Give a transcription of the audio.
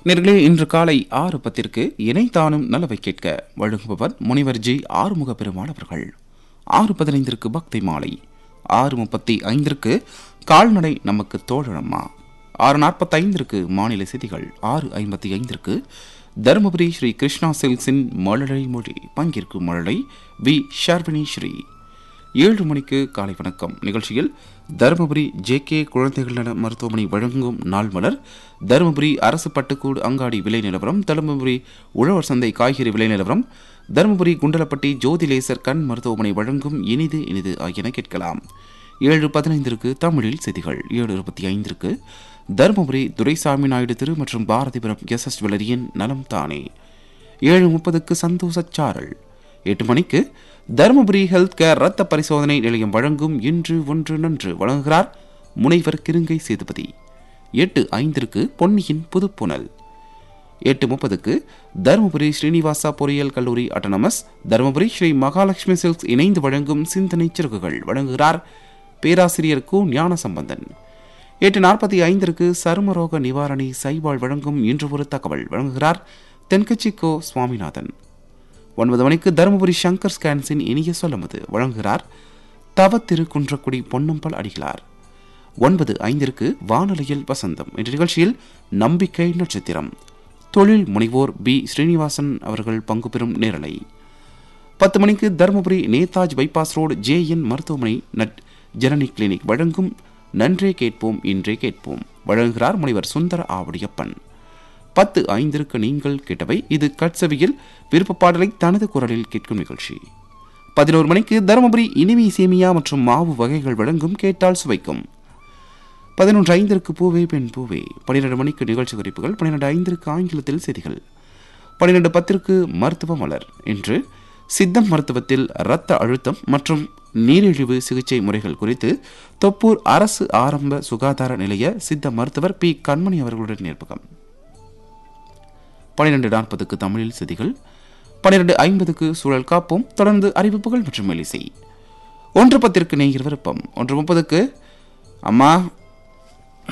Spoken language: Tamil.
நேர்களே, இன்று காலை 6:10 இணைத்தானும் நலவை கேட்க வழங்குபவர் முனிவர் ஜி ஆறுமுக பெருமாள் அவர்கள். 6:15 பக்தி மாலை, 6:35 கால்நடை நமக்கு தோழனம்மா, 6:45 மாநில செய்திகள், 6:55 தருமபுரி ஸ்ரீ கிருஷ்ணா சில்க்ஸின் மழலை மொழி பங்கேற்கும் மழலை வி ஷர்வினி ஸ்ரீ. 7 மணிக்கு காலை வணக்கம் நிகழ்ச்சியில் தருமபுரி ஜே.கே. குழந்தைகள் நல மருத்துவமனை வழங்கும் நாள் மலர், தருமபுரி அரசு பட்டுக்கூடு அங்காடி விலை நிலவரம், தருமபுரி உழவர் சந்தை காய்கறி விலை நிலவரம், தருமபுரி குண்டலப்பட்டி ஜோதிலேசர் கண் மருத்துவமனை வழங்கும் இனிது இனிது ஆகியன கேட்கலாம். 7:15 தமிழில் செய்திகள். 7:25 தருமபுரி துரைசாமி நாயுடு திரு மற்றும் பாரதிபுரம் எஸ்.எஸ். ஜுவல்லரியின் நலம் தானே. 7:30 சந்தோஷச்சாரல். 8 மணிக்கு தருமபுரி ஹெல்த் கேர் ரத்த பரிசோதனை நிலையம் வழங்கும் இன்று ஒன்று நன்று வழங்குகிறார் முனைவர் கிருங்கை சேதுபதி. 8:05 பொன்னியின் புதுப்புனல். 8:30 தருமபுரி ஸ்ரீனிவாசா பொறியியல் கல்லூரி அட்டானமஸ் தருமபுரி ஸ்ரீ மகாலட்சுமி சில்க்ஸ் இணைந்து வழங்கும் சிந்தனை சிறகுகள் வழங்குகிறார் பேராசிரியர் கு ஞானசம்பந்தன். 8:45 சருமரோக நிவாரணி சைபால் வழங்கும் இன்று ஒரு தகவல் வழங்குகிறார் தென்கட்சி கோ சுவாமிநாதன். 9 மணிக்கு தருமபுரி சங்கர் ஸ்கேன்ஸின் இனிய சொல்லமது வழங்குகிறார் தவ திரு குன்றக்குடி பொன்னம்பல் அடிகளார். 9:05 வானொலியில் வசந்தம் என்ற நிகழ்ச்சியில் நம்பிக்கை நட்சத்திரம் தொழில் முனைவோர் பி ஸ்ரீனிவாசன் அவர்கள் பங்கு பெறும் நேரலை. 10 மணிக்கு தருமபுரி நேதாஜ் பைபாஸ் ரோடு ஜே.என். மருத்துவமனை ஜனனி கிளினிக் வழங்கும் நன்றே கேட்போம் இன்றே கேட்போம் வழங்குகிறார் முனைவர் சுந்தர ஆவடியப்பன். 10:05 நீங்கள் கேட்டவை இது கட்சவியில் விருப்ப பாடலை தனது குரலில் கேட்கும் நிகழ்ச்சி. 11 மணிக்கு தருமபுரி இனிமை சேமியா மற்றும் மாவு வகைகள் வழங்கும் கேட்டால் சுவைக்கும். 11:05 பூவே பெண் பூவே. 12 மணிக்கு நிகழ்ச்சி குறிப்புகள். 12:05 ஆங்கிலத்தில் செய்திகள். 12:10 மருத்துவ மலர். இன்று சித்தம் மருத்துவத்தில் இரத்த அழுத்தம் மற்றும் நீரிழிவு சிகிச்சை முறைகள் குறித்து தொப்பூர் அரசு ஆரம்ப சுகாதார நிலைய சித்த மருத்துவர் பி கண்மணி அவர்களுடன் நேர்முகம். 12:40 தமிழில் செய்திகள். 12:50 சூழல் காப்போம். தொடர்ந்து அறிவிப்புகள் மற்றும் மெலிசை. 1:10 நேயர் விருப்பம். 1:30 அம்மா